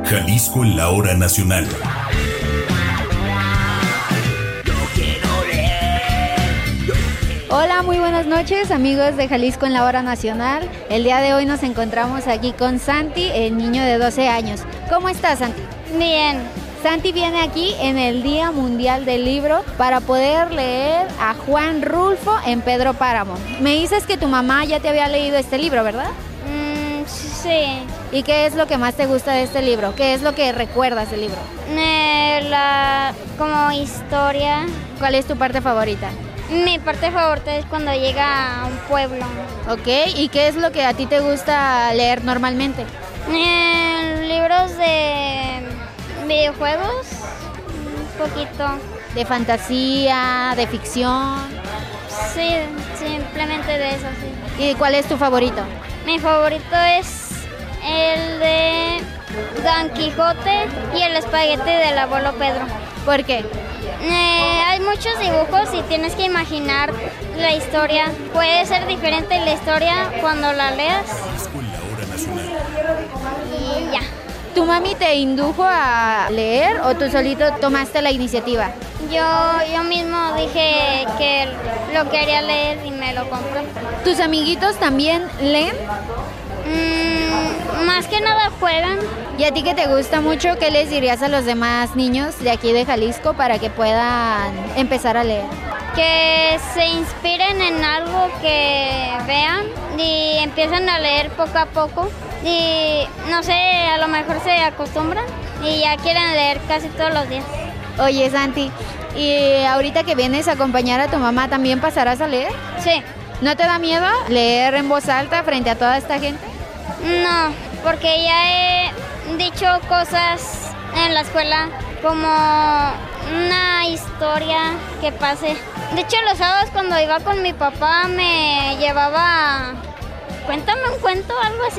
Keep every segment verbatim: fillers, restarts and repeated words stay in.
Jalisco en la hora nacional. Hola, muy buenas noches, amigos de Jalisco en la hora nacional. El día de hoy nos encontramos aquí con Santi, el niño de doce años. ¿Cómo estás, Santi? Bien. Santi viene aquí en el Día Mundial del Libro para poder leer a Juan Rulfo en Pedro Páramo. Me dices que tu mamá ya te había leído este libro, ¿verdad? Mm, sí. ¿Y qué es lo que más te gusta de este libro? ¿Qué es lo que recuerdas del libro? Eh, la como historia. ¿Cuál es tu parte favorita? Mi parte favorita es cuando llega a un pueblo. Ok, ¿y qué es lo que a ti te gusta leer normalmente? Eh, libros de videojuegos, un poquito. ¿De fantasía, de ficción? Sí, simplemente de eso, sí. ¿Y cuál es tu favorito? Mi favorito es el de Don Quijote y el espagueti del abuelo Pedro. ¿Por qué? Eh, hay muchos dibujos y tienes que imaginar la historia. Puede ser diferente la historia cuando la leas. Y ya. ¿Tu mami te indujo a leer o tú solito tomaste la iniciativa? Yo, yo mismo dije que lo quería leer y me lo compré. ¿Tus amiguitos también leen? Mm, más que nada juegan. ¿Y a ti que te gusta mucho, qué les dirías a los demás niños de aquí de Jalisco para que puedan empezar a leer? Que se inspiren en algo que vean y empiezan a leer poco a poco. Y no sé, a lo mejor se acostumbran y ya quieren leer casi todos los días. Oye, Santi, ¿y ahorita que vienes a acompañar a tu mamá también pasarás a leer? Sí. ¿No te da miedo leer en voz alta frente a toda esta gente? No, porque ya he dicho cosas en la escuela como una historia que pase. De hecho, los sábados cuando iba con mi papá me llevaba, cuéntame un cuento, algo así.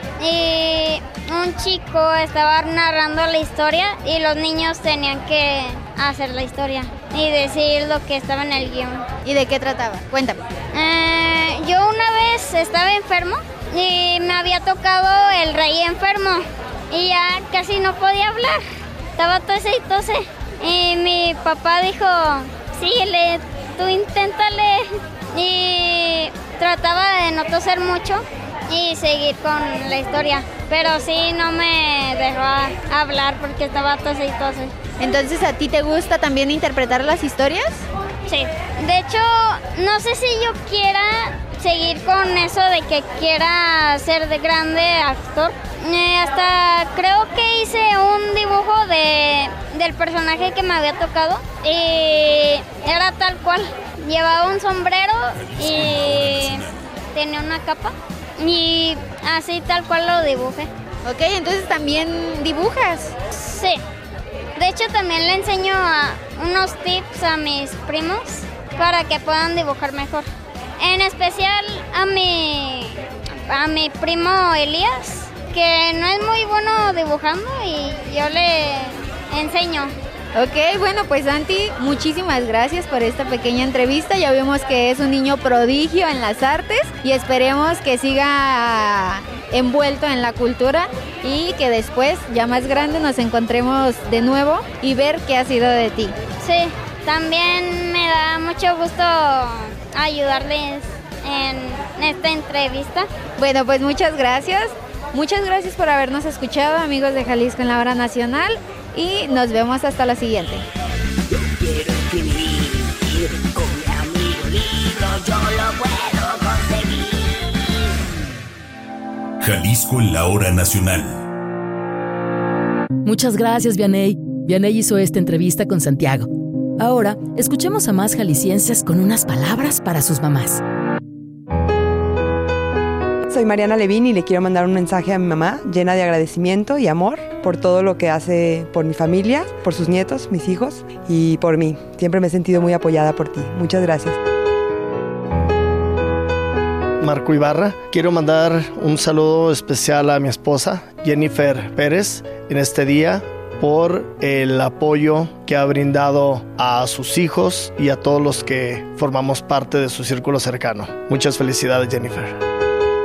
Y un chico estaba narrando la historia y los niños tenían que hacer la historia y decir lo que estaba en el guión. ¿Y de qué trataba? Cuéntame. Eh, yo una vez estaba enfermo y me había tocado el rey enfermo y ya casi no podía hablar. Estaba tose y tose. Y mi papá dijo, síguele, tú inténtale. Y trataba de no toser mucho y seguir con la historia. Pero sí, no me dejó hablar porque estaba tose y tose. Entonces, ¿a ti te gusta también interpretar las historias? Sí. De hecho, no sé si yo quiera seguir con eso de que quiera ser de grande actor. Eh, hasta creo que hice un dibujo de, del personaje que me había tocado y era tal cual. Llevaba un sombrero y tenía una capa y así tal cual lo dibujé. Ok, entonces también dibujas. Sí. De hecho, también le enseño a unos tips a mis primos para que puedan dibujar mejor. En especial a mi, a mi primo Elías, que no es muy bueno dibujando y yo le enseño. Ok, bueno, pues Santi, muchísimas gracias por esta pequeña entrevista. Ya vemos que es un niño prodigio en las artes y esperemos que siga envuelto en la cultura y que después, ya más grande, nos encontremos de nuevo y ver qué ha sido de ti. Sí, también me da mucho gusto ayudarles en esta entrevista. Bueno, pues muchas gracias. Muchas gracias por habernos escuchado, amigos de Jalisco en la hora nacional, y nos vemos hasta la siguiente. Yo quiero escribir con mi amigo libro, yo lo puedo conseguir. Jalisco en la hora nacional. Muchas gracias, Vianey. Vianey hizo esta entrevista con Santiago. Ahora, escuchemos a más jaliscienses con unas palabras para sus mamás. Soy Mariana Levín y le quiero mandar un mensaje a mi mamá llena de agradecimiento y amor por todo lo que hace por mi familia, por sus nietos, mis hijos y por mí. Siempre me he sentido muy apoyada por ti. Muchas gracias. Marco Ibarra, quiero mandar un saludo especial a mi esposa, Jennifer Pérez, en este día por el apoyo que ha brindado a sus hijos y a todos los que formamos parte de su círculo cercano. Muchas felicidades, Jennifer.